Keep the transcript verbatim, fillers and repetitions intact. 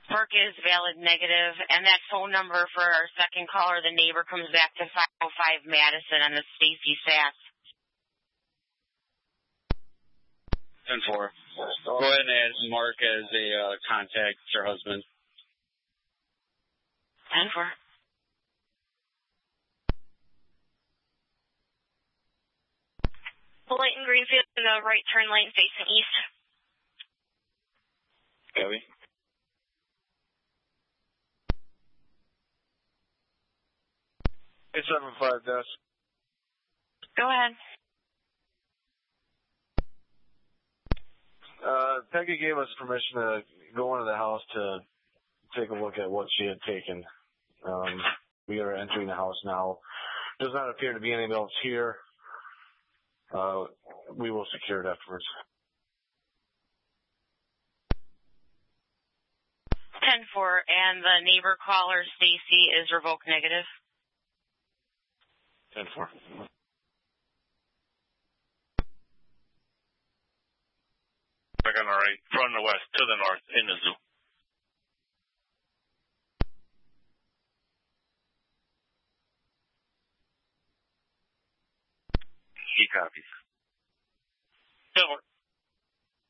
Burke is valid negative, and that phone number for our second caller, the neighbor, comes back to five oh five Madison on the Stacy Sass. ten four. Go ahead and add Mark as a uh, contact, your husband. ten four. Light in Greenfield in the right turn lane facing east. Copy. eight seven five, Des. Go ahead. Uh, Peggy gave us permission to go into the house to take a look at what she had taken. Um, we are entering the house now. Does not appear to be anything else here. Uh, we will secure it afterwards. ten four, and the neighbor caller, Stacy, is revoked negative. ten four. Back on the right, from the west to the north, in the zoo. He copies. ten four.